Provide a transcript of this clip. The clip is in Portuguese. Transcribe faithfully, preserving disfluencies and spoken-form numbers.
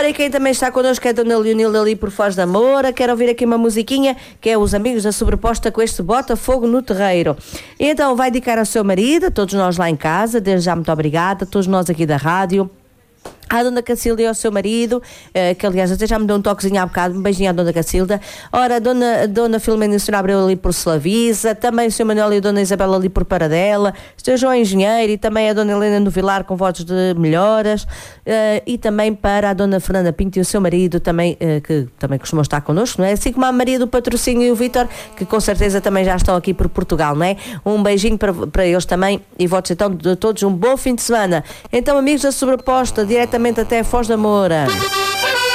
Ora, e quem também está connosco é a Dona Leonilda ali por Foz da Moura. Quero ouvir aqui uma musiquinha que é Os Amigos da Sobreposta com este Botafogo no Terreiro. Então vai dedicar ao seu marido, a todos nós lá em casa, desde já muito obrigada, a todos nós aqui da rádio. À Dona Cacilda e ao seu marido, eh, que aliás até já me deu um toquezinho há bocado, um beijinho à Dona Cacilda. Ora, a Dona, a Dona Filomena e o senhor Abreu ali por Slavisa, também o senhor Manuel e a Dona Isabela ali por Paradela, o senhor João Engenheiro e também a Dona Helena no Vilar com votos de melhoras, eh, e também para a Dona Fernanda Pinto e o seu marido também, eh, que também costumam estar connosco, não é? Assim como a Maria do Patrocínio e o Vítor, que com certeza também já estão aqui por Portugal, não é? Um beijinho para, para eles também e votos então de todos um bom fim de semana. Então, amigos da Sobreposta, diretamente até Foz da Moura.